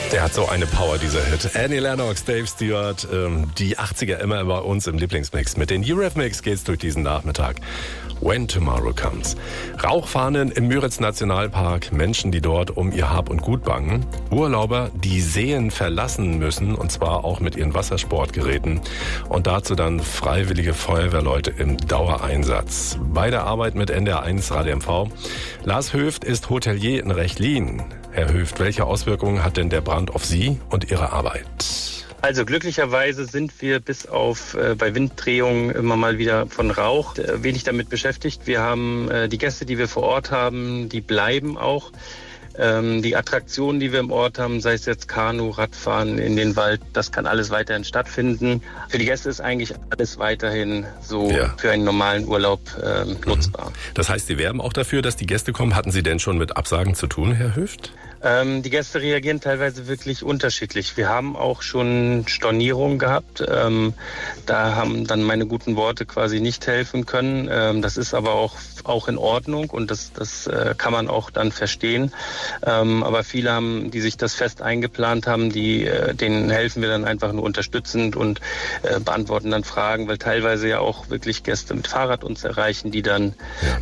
Der hat so eine Power, dieser Hit. Annie Lennox, Dave Stewart, die 80er immer bei uns im Lieblingsmix. Mit den Eurythmics geht's durch diesen Nachmittag. When Tomorrow Comes. Rauchfahnen im Müritz-Nationalpark, Menschen, die dort um ihr Hab und Gut bangen. Urlauber, die Seen verlassen müssen, und zwar auch mit ihren Wassersportgeräten. Und dazu dann freiwillige Feuerwehrleute im Dauereinsatz. Bei der Arbeit mit NDR1 Radio MV. Lars Höft ist Hotelier in Rechlin. Herr Höft, welche Auswirkungen hat denn der Brand auf Sie und Ihre Arbeit? Also glücklicherweise sind wir bis auf bei Winddrehungen immer mal wieder von Rauch wenig damit beschäftigt. Wir haben die Gäste, die wir vor Ort haben, die bleiben auch. Die Attraktionen, die wir im Ort haben, sei es jetzt Kanu, Radfahren in den Wald, das kann alles weiterhin stattfinden. Für die Gäste ist eigentlich alles weiterhin so für einen normalen Urlaub nutzbar. Das heißt, Sie werben auch dafür, dass die Gäste kommen. Hatten Sie denn schon mit Absagen zu tun, Herr Höft? Die Gäste reagieren teilweise wirklich unterschiedlich. Wir haben auch schon Stornierungen gehabt. Da haben dann meine guten Worte quasi nicht helfen können. Das ist aber auch in Ordnung und das kann man auch dann verstehen. Aber viele haben, die sich das fest eingeplant haben, denen helfen wir dann einfach nur unterstützend und beantworten dann Fragen, weil teilweise ja auch wirklich Gäste mit Fahrrad uns erreichen, die dann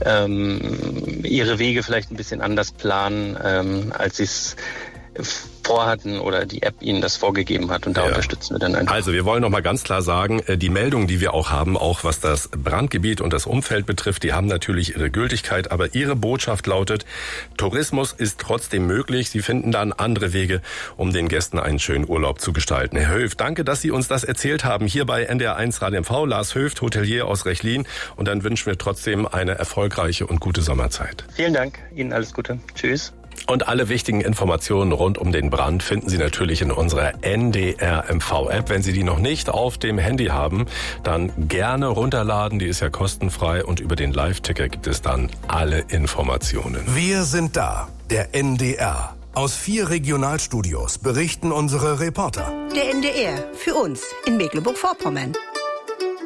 ihre Wege vielleicht ein bisschen anders planen, als sie es vorhatten oder die App ihnen das vorgegeben hat, und da unterstützen wir dann einfach. Also wir wollen noch mal ganz klar sagen, die Meldungen, die wir auch haben, auch was das Brandgebiet und das Umfeld betrifft, die haben natürlich ihre Gültigkeit, aber Ihre Botschaft lautet, Tourismus ist trotzdem möglich. Sie finden dann andere Wege, um den Gästen einen schönen Urlaub zu gestalten. Herr Höft, danke, dass Sie uns das erzählt haben, hier bei NDR1 Radio MV. Lars Höft, Hotelier aus Rechlin, und dann wünschen wir trotzdem eine erfolgreiche und gute Sommerzeit. Vielen Dank, Ihnen alles Gute. Tschüss. Und alle wichtigen Informationen rund um den Brand finden Sie natürlich in unserer NDR MV-App. Wenn Sie die noch nicht auf dem Handy haben, dann gerne runterladen. Die ist ja kostenfrei und über den Live-Ticker gibt es dann alle Informationen. Wir sind da, der NDR. Aus 4 Regionalstudios berichten unsere Reporter. Der NDR, für uns in Mecklenburg-Vorpommern.